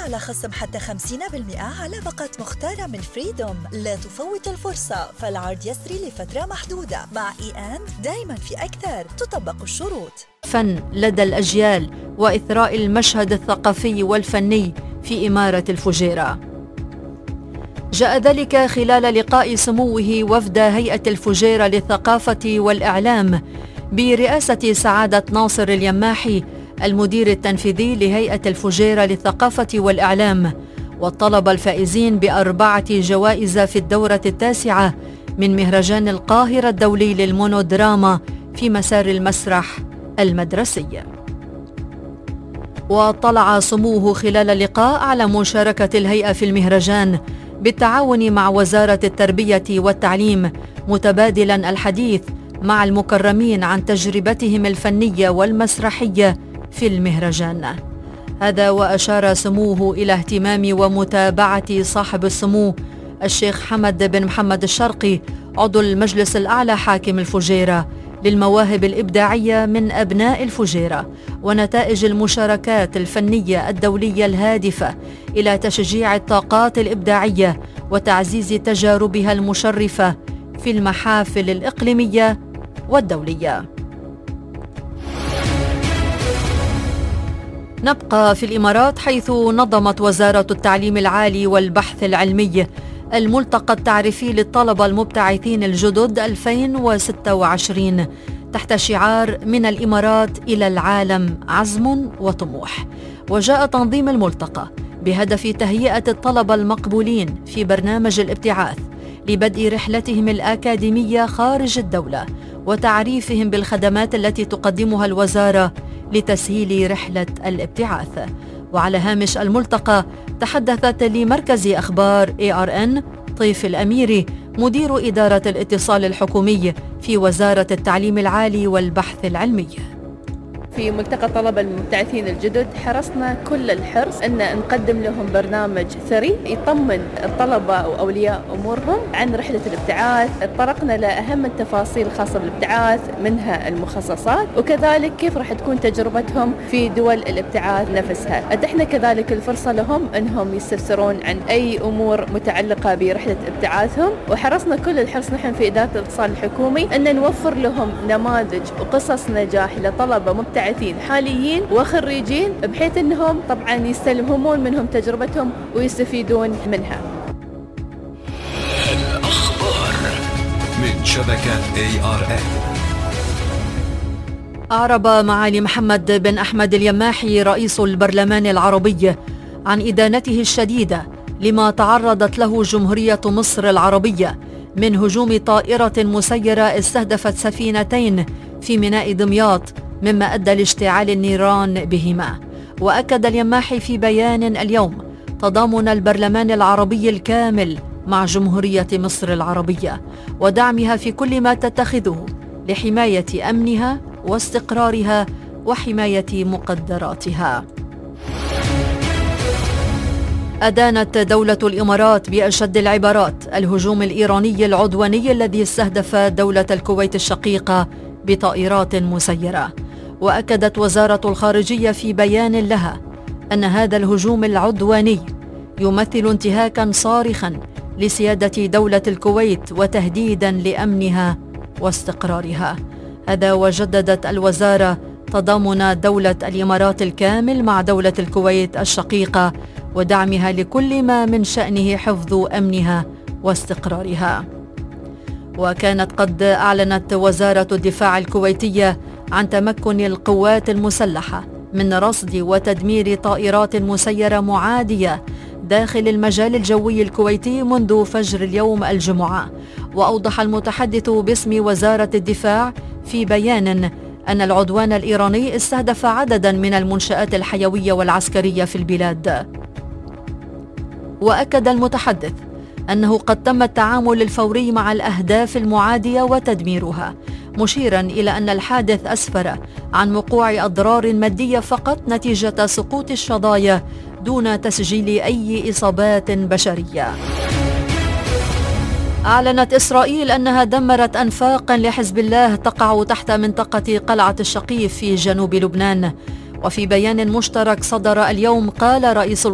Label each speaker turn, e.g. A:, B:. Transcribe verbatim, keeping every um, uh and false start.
A: على خصم حتى خمسين بالمئة على باقة مختارة من فريدوم. لا تفوت الفرصة، فالعرض يسري لفترة محدودة. مع إي أند دايما في أكثر، تطبق الشروط.
B: فن لدى الأجيال وإثراء المشهد الثقافي والفني في إمارة الفجيرة. جاء ذلك خلال لقاء سموه وفد هيئة الفجيرة للثقافة والإعلام برئاسة سعادة ناصر اليماحي المدير التنفيذي لهيئة الفجيرة للثقافة والإعلام، والطلبة الفائزين بأربعة جوائز في الدورة التاسعة من مهرجان القاهرة الدولي للمونودراما في مسار المسرح المدرسي. واطلع سموه خلال اللقاء على مشاركة الهيئة في المهرجان بالتعاون مع وزارة التربية والتعليم، متبادلا الحديث مع المكرمين عن تجربتهم الفنية والمسرحية في المهرجان. هذا وأشار سموه إلى اهتمام ومتابعة صاحب السمو الشيخ حمد بن محمد الشرقي عضو المجلس الأعلى حاكم الفجيرة للمواهب الإبداعية من أبناء الفجيرة ونتائج المشاركات الفنية الدولية الهادفة إلى تشجيع الطاقات الإبداعية وتعزيز تجاربها المشرفة في المحافل الإقليمية والدولية. نبقى في الإمارات، حيث نظمت وزارة التعليم العالي والبحث العلمي الملتقى التعريفي للطلبة المبتعثين الجدد ألفين وستة وعشرين تحت شعار من الإمارات إلى العالم عزم وطموح. وجاء تنظيم الملتقى بهدف تهيئة الطلبة المقبولين في برنامج الابتعاث لبدء رحلتهم الأكاديمية خارج الدولة وتعريفهم بالخدمات التي تقدمها الوزارة لتسهيل رحلة الابتعاث. وعلى هامش الملتقى تحدثت لمركز أخبار إيه آر إن طيف الأميري مدير إدارة الاتصال الحكومي في وزارة التعليم العالي والبحث العلمي.
C: في ملتقى طلبة المبتعثين الجدد حرصنا كل الحرص أن نقدم لهم برنامج ثري يطمن الطلبة وأولياء أمورهم عن رحلة الابتعاث. اتطرقنا لأهم التفاصيل الخاصة بالابتعاث، منها المخصصات وكذلك كيف راح تكون تجربتهم في دول الابتعاث نفسها. أتحنا كذلك الفرصة لهم أنهم يستفسرون عن أي أمور متعلقة برحلة ابتعاثهم، وحرصنا كل الحرص نحن في إدارة الاتصال الحكومي أن نوفر لهم نماذج وقصص نجاح لطلبة مبتعثين حاليين وخريجين، بحيث أنهم طبعا يستلهمون منهم تجربتهم ويستفيدون منها.
D: الأخبار من شبكة إيه آر إن.
B: أعرب معالي محمد بن أحمد اليماحي رئيس البرلمان العربي عن إدانته الشديدة لما تعرضت له جمهورية مصر العربية من هجوم طائرة مسيرة استهدفت سفينتين في ميناء دمياط، مما أدى لاشتعال النيران بهما. وأكد اليماحي في بيان اليوم تضامن البرلمان العربي الكامل مع جمهورية مصر العربية ودعمها في كل ما تتخذه لحماية أمنها واستقرارها وحماية مقدراتها. أدانت دولة الإمارات بأشد العبارات الهجوم الإيراني العدواني الذي استهدف دولة الكويت الشقيقة بطائرات مسيرة. وأكدت وزارة الخارجية في بيان لها أن هذا الهجوم العدواني يمثل انتهاكا صارخا لسيادة دولة الكويت وتهديدا لأمنها واستقرارها. هذا وجددت الوزارة تضامن دولة الإمارات الكامل مع دولة الكويت الشقيقة ودعمها لكل ما من شأنه حفظ أمنها واستقرارها. وكانت قد أعلنت وزارة الدفاع الكويتية عن تمكن القوات المسلحة من رصد وتدمير طائرات مسيرة معادية داخل المجال الجوي الكويتي منذ فجر اليوم الجمعة. وأوضح المتحدث باسم وزارة الدفاع في بيان أن العدوان الإيراني استهدف عددا من المنشآت الحيوية والعسكرية في البلاد. وأكد المتحدث أنه قد تم التعامل الفوري مع الأهداف المعادية وتدميرها، مشيرا إلى أن الحادث أسفر عن وقوع أضرار مادية فقط نتيجة سقوط الشظايا دون تسجيل أي إصابات بشرية. أعلنت إسرائيل أنها دمرت أنفاقا لحزب الله تقع تحت منطقة قلعة الشقيف في جنوب لبنان. وفي بيان مشترك صدر اليوم قال رئيس